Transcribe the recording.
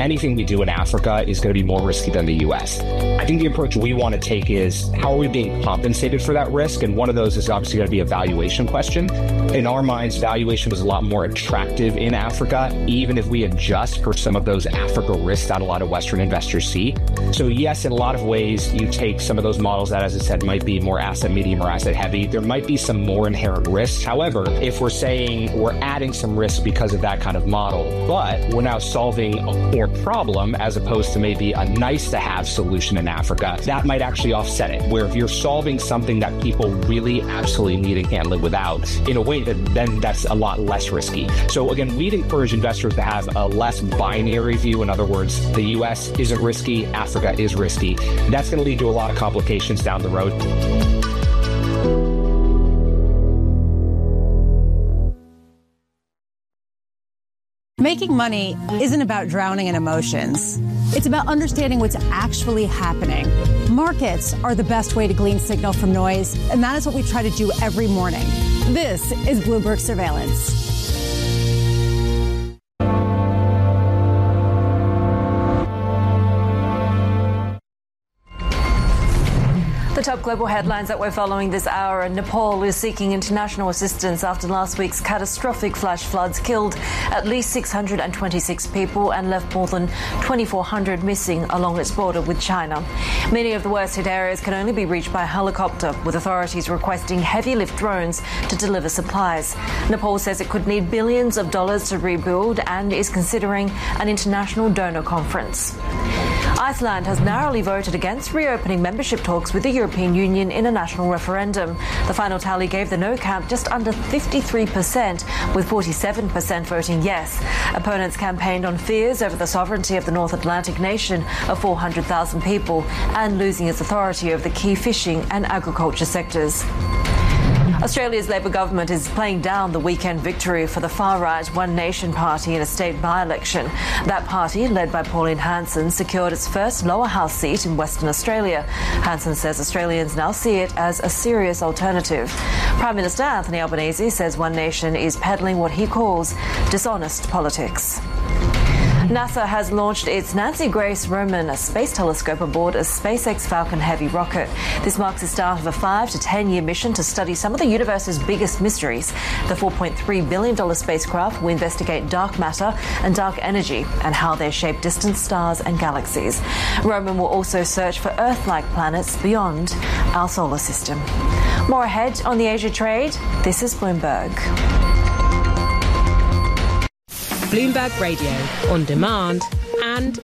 anything we do in Africa is going to be more risky than the US. I think the approach we want to take is, how are we being compensated for that risk? And one of those is obviously going to be a valuation question. In our minds, valuation was a lot more attractive in Africa, even if we adjust for some of those Africa risks that a lot of Western investors see. So yes, in a lot of ways, you take some of those models that, as I said, might be more asset medium or asset heavy. There might be some more inherent risks. However, if we're saying we're adding some risk because of that kind of model, but we're now solving a core problem as opposed to maybe a nice to have solution in Africa, that might actually offset it. Where if you're solving something that people really absolutely need and can't live without, in a way that then that's a lot less risky. So again, we'd encourage investors to have a less binary view. In other words, the US isn't risky, Africa is risky. That's going to lead to a lot of complications down the road. Making money isn't about drowning in emotions. It's about understanding what's actually happening. Markets are the best way to glean signal from noise, and that is what we try to do every morning. This is Bloomberg Surveillance. The top global headlines that we're following this hour. Nepal is seeking international assistance after last week's catastrophic flash floods killed at least 626 people and left more than 2,400 missing along its border with China. Many of the worst hit areas can only be reached by helicopter, with authorities requesting heavy lift drones to deliver supplies. Nepal says it could need billions of dollars to rebuild and is considering an international donor conference. Iceland has narrowly voted against reopening membership talks with the European Union in a national referendum. The final tally gave the no camp just under 53%, with 47% voting yes. Opponents campaigned on fears over the sovereignty of the North Atlantic nation of 400,000 people and losing its authority over the key fishing and agriculture sectors. Australia's Labor government is playing down the weekend victory for the far-right One Nation party in a state by-election. That party, led by Pauline Hanson, secured its first lower house seat in Western Australia. Hanson says Australians now see it as a serious alternative. Prime Minister Anthony Albanese says One Nation is peddling what he calls dishonest politics. NASA has launched its Nancy Grace Roman space telescope aboard a SpaceX Falcon Heavy rocket. This marks the start of a 5 to 10-year mission to study some of the universe's biggest mysteries. The $4.3 billion spacecraft will investigate dark matter and dark energy and how they shape distant stars and galaxies. Roman will also search for Earth-like planets beyond our solar system. More ahead on the Asia trade. This is Bloomberg. Bloomberg Radio, on demand and